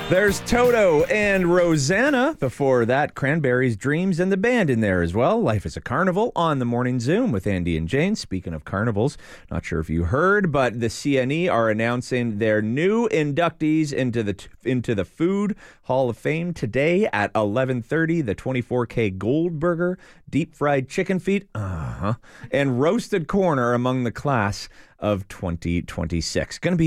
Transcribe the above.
There's Toto and Rosanna. Before that, Cranberries, Dreams, and the band in there as well. Life is a Carnival on the Morning Zoom with Andy and Jane. Speaking of carnivals, not sure if you heard, but the CNE are announcing their new inductees into the Food Hall of Fame today at 11:30. The 24K Goldburger, deep fried chicken feet, and roasted corn are among the class of 2026. Going to be